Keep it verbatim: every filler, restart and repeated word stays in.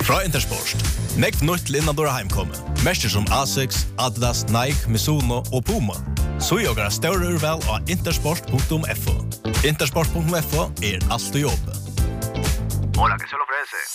Fra Intersport. Nekv nytt til innan dåra heimkomme. Mester som Asics, Adidas, Nike, Mizuno og Puma. Så jag har större urval av intersport punkt f o. intersport punkt f o är allt du jobbar. Hola, ¿qué se le ofrece?